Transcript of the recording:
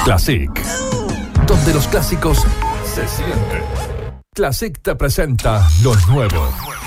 Classic, donde los clásicos se sienten. Classic te presenta lo nuevo.